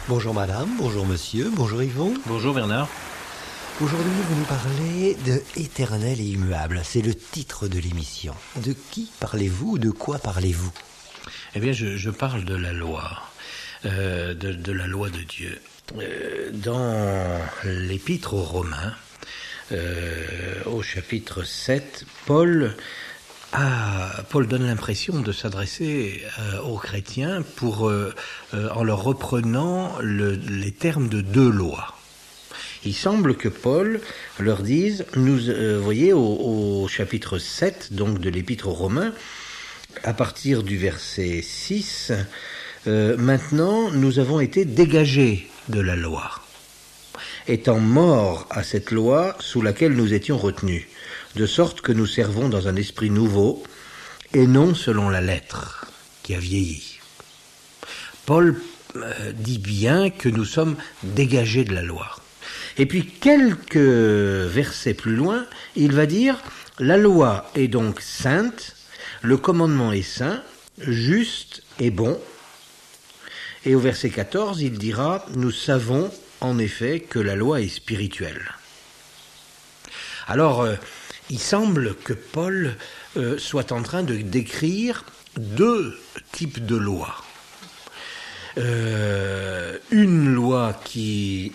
Bonjour madame, bonjour monsieur, bonjour Yvon. Bonjour Bernard. Aujourd'hui, vous nous parlez de Éternel et immuable. C'est le titre de l'émission. De qui parlez-vous? De quoi parlez-vous? Eh bien, je parle de la loi, de la loi de Dieu. Dans l'Épître aux Romains, au chapitre 7, Paul donne l'impression de s'adresser aux chrétiens en leur reprenant les termes de deux lois. Il semble que Paul leur dise, voyez, au chapitre 7, donc de l'Épître aux Romains, à partir du verset 6, maintenant nous avons été dégagés de la loi, étant morts à cette loi sous laquelle nous étions retenus, de sorte que nous servons dans un esprit nouveau et non selon la lettre qui a vieilli. Paul dit bien que nous sommes dégagés de la loi. Et puis quelques versets plus loin, il va dire « La loi est donc sainte, le commandement est saint, juste et bon. » Et au verset 14, il dira « Nous savons en effet que la loi est spirituelle. » Alors, il semble que Paul soit en train de décrire deux types de lois. Une loi qui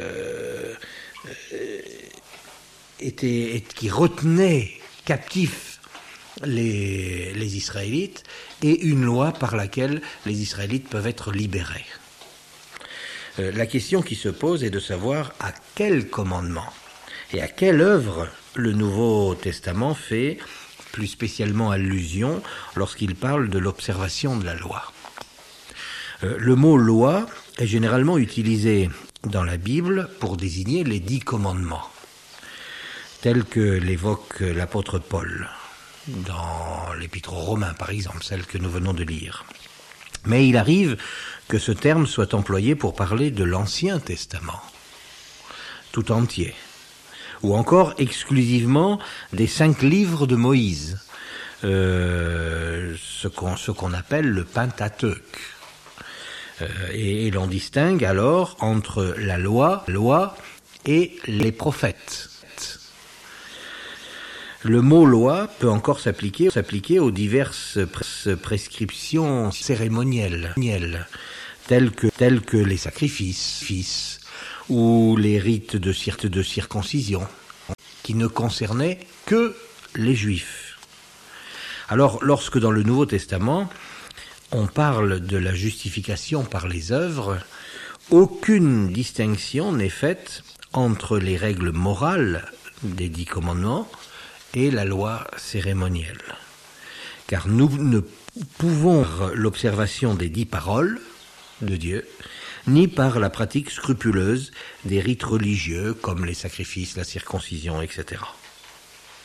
retenait captifs les Israélites, et une loi par laquelle les Israélites peuvent être libérés. La question qui se pose est de savoir à quel commandement et à quelle œuvre le Nouveau Testament fait plus spécialement allusion lorsqu'il parle de l'observation de la loi. Le mot « loi » est généralement utilisé dans la Bible pour désigner les 10 commandements, tels que l'évoque l'apôtre Paul, dans l'Épître aux Romains par exemple, celle que nous venons de lire. Mais il arrive que ce terme soit employé pour parler de l'Ancien Testament, tout entier, ou encore exclusivement des 5 livres de Moïse, ce qu'on appelle le Pentateuque. Et l'on distingue alors entre la loi et les prophètes. Le mot loi peut encore s'appliquer aux diverses prescriptions cérémonielles, telles que les sacrifices ou les rites de circoncision, qui ne concernaient que les Juifs. Alors, lorsque dans le Nouveau Testament, on parle de la justification par les œuvres, aucune distinction n'est faite entre les règles morales des 10 commandements et la loi cérémonielle. Car nous ne pouvons l'observation des 10 paroles de Dieu, ni par la pratique scrupuleuse des rites religieux comme les sacrifices, la circoncision, etc.